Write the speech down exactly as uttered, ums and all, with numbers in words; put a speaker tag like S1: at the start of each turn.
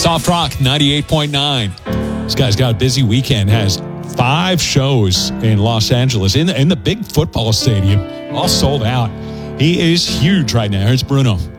S1: Soft Rock ninety-eight point nine. This guy's got a busy weekend, has five shows in Los Angeles, in the, in the big football stadium, all sold out. He is huge right now. Here's Bruno.